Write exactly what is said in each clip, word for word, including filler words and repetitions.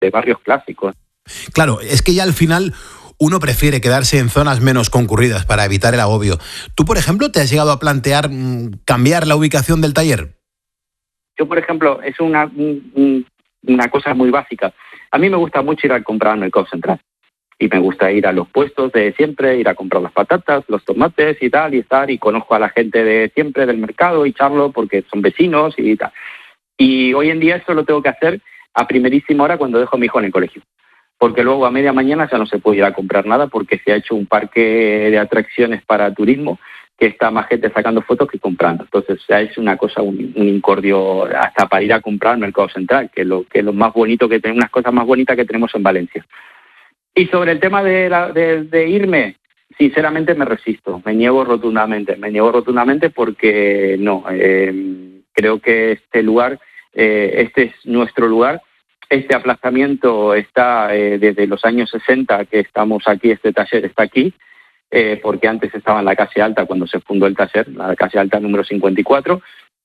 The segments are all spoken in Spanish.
de barrios clásicos. Claro, es que ya al final uno prefiere quedarse en zonas menos concurridas para evitar el agobio. ¿Tú, por ejemplo, te has llegado a plantear mmm, cambiar la ubicación del taller? Yo, por ejemplo, es una, un, una cosa muy básica. A mí me gusta mucho ir a comprar al mercado central. Y me gusta ir a los puestos de siempre, ir a comprar las patatas, los tomates y tal, y estar, y conozco a la gente de siempre del mercado y charlo porque son vecinos y tal. Y hoy en día eso lo tengo que hacer a primerísima hora cuando dejo a mi hijo en el colegio. Porque luego a media mañana ya no se puede ir a comprar nada porque se ha hecho un parque de atracciones para turismo que está más gente sacando fotos que comprando. Entonces ya es una cosa, un, un incordio hasta para ir a comprar al mercado central, que es lo, que es lo más bonito que tenemos, unas cosas más bonitas que tenemos en Valencia. Y sobre el tema de, la, de, de irme, sinceramente me resisto, me niego rotundamente, me niego rotundamente porque no, eh, creo que este lugar, eh, este es nuestro lugar, este aplazamiento está eh, desde los años sesenta que estamos aquí, este taller está aquí, eh, porque antes estaba en la Calle Alta cuando se fundó el taller, la Calle Alta número cincuenta y cuatro,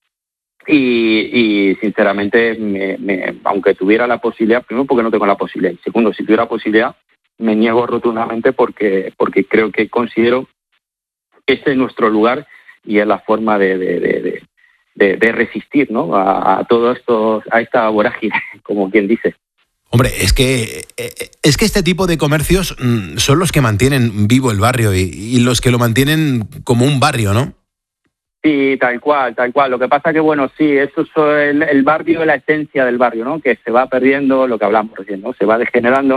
y, y sinceramente, me, me, aunque tuviera la posibilidad, primero porque no tengo la posibilidad, y segundo, si tuviera la posibilidad, me niego rotundamente porque porque creo que considero que este es nuestro lugar y es la forma de, de, de, de, de resistir, ¿no? a, a todo esto, a esta vorágine, como quien dice. Hombre, es que es que este tipo de comercios son los que mantienen vivo el barrio y, y los que lo mantienen como un barrio, ¿no? Sí, tal cual, tal cual. Lo que pasa que, bueno, sí, eso es el, el barrio, la esencia del barrio, ¿no? Que se va perdiendo, lo que hablamos recién, ¿no? Se va degenerando.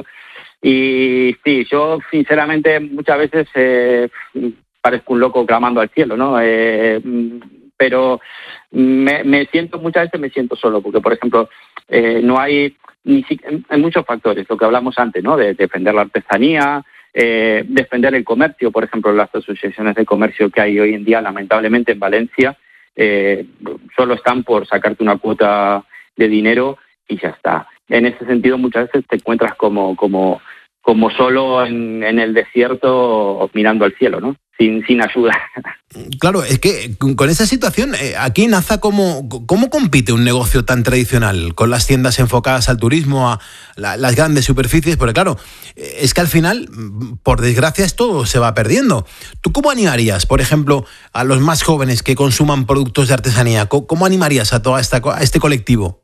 Y sí, yo sinceramente muchas veces eh, parezco un loco clamando al cielo, ¿no? Eh, pero me, me siento, muchas veces me siento solo, porque por ejemplo eh, no hay, ni hay muchos factores, lo que hablamos antes, ¿no? De defender la artesanía, eh, defender el comercio, por ejemplo las asociaciones de comercio que hay hoy en día, lamentablemente en Valencia, eh, solo están por sacarte una cuota de dinero y ya está. En ese sentido muchas veces te encuentras como como como solo en, en el desierto mirando al cielo, ¿no? Sin sin ayuda. Claro, es que con esa situación, eh, aquí en Aza, ¿cómo, ¿cómo compite un negocio tan tradicional con las tiendas enfocadas al turismo, a la, las grandes superficies? Porque claro, es que al final, por desgracia, esto se va perdiendo. ¿Tú cómo animarías, por ejemplo, a los más jóvenes que consuman productos de artesanía? ¿Cómo, cómo animarías a todo esta, a este colectivo?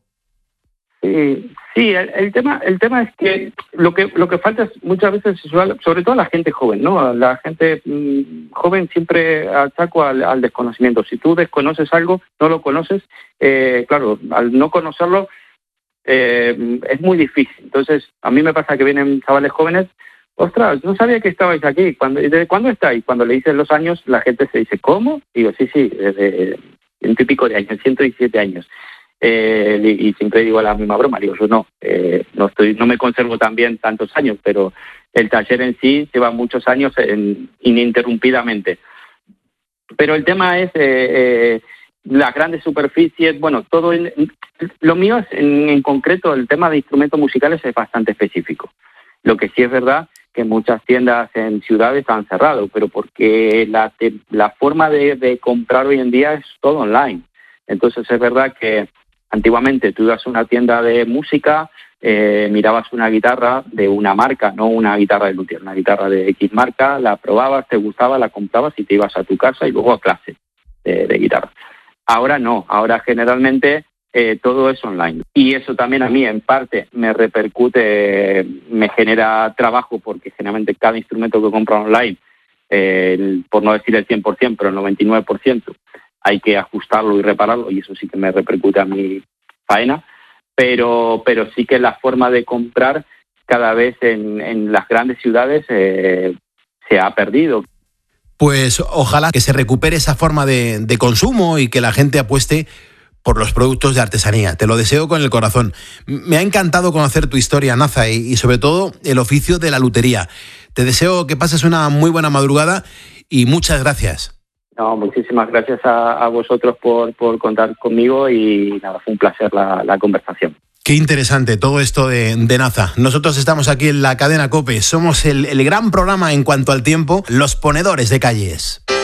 Sí, sí, el, el tema el tema es que lo que lo que falta es muchas veces, sobre todo a la gente joven, ¿no? La gente mmm, joven siempre achaco al, al desconocimiento. Si tú desconoces algo, no lo conoces, eh, claro, al no conocerlo eh, es muy difícil. Entonces, a mí me pasa que vienen chavales jóvenes, ostras, no sabía que estabais aquí. Cuando, ¿desde cuándo estáis? Cuando le dices los años, la gente se dice, ¿cómo? Digo, sí, sí, desde ciento y pico de años, ciento diecisiete años. Eh, y, y siempre digo la misma broma, digo, yo no, eh, no estoy, no me conservo tan bien tantos años, pero el taller en sí lleva muchos años en, ininterrumpidamente. Pero el tema es eh, eh, las grandes superficies, bueno, todo en, lo mío es en, en concreto el tema de instrumentos musicales es bastante específico. Lo que sí es verdad que muchas tiendas en ciudades han cerrado, pero porque la, la forma de, de comprar hoy en día es todo online. Entonces es verdad que antiguamente tú ibas a una tienda de música, eh, mirabas una guitarra de una marca, no una guitarra de luthier, una guitarra de X marca, la probabas, te gustaba, la comprabas y te ibas a tu casa y luego a clase de, de guitarra. Ahora no, ahora generalmente eh, todo es online. Y eso también a mí en parte me repercute, me genera trabajo porque generalmente cada instrumento que compro online, eh, el, por no decir el cien por ciento, pero el noventa y nueve por ciento, hay que ajustarlo y repararlo y eso sí que me repercute a mi faena, pero pero sí que la forma de comprar cada vez en, en las grandes ciudades eh, se ha perdido. Pues ojalá que se recupere esa forma de, de consumo y que la gente apueste por los productos de artesanía. Te lo deseo con el corazón. Me ha encantado conocer tu historia, Naza, y, y sobre todo el oficio de la lutería. Te deseo que pases una muy buena madrugada y muchas gracias. No, muchísimas gracias a, a vosotros por, por contar conmigo y nada, fue un placer la, la conversación. Qué interesante todo esto de, de Naza. Nosotros estamos aquí en la cadena COPE, somos el, el gran programa en cuanto al tiempo, los ponedores de calles.